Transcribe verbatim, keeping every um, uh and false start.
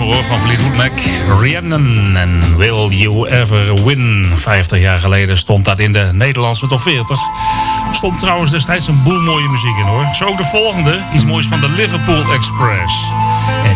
nummer hoor van Fleetwood Mac. Rhiannon en Will You Ever Win. vijftig jaar geleden stond dat in de Nederlandse top veertig. Stond trouwens destijds een boel mooie muziek in hoor. Zo ook de volgende. Iets moois van de Liverpool Express.